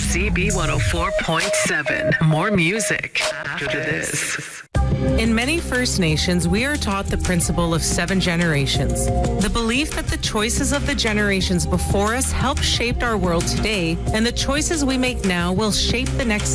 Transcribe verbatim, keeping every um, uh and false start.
C B one oh four point seven. More music after this. In many First Nations, we are taught the principle of seven generations. The belief that the choices of the generations before us helped shape our world today, and the choices we make now will shape the next